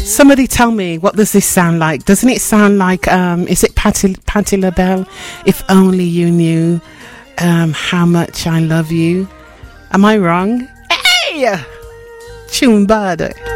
Somebody tell me, what does this sound like? Doesn't it sound like, is it Patti LaBelle? If only you knew how much I love you. Am I wrong? Hey! Tune bad.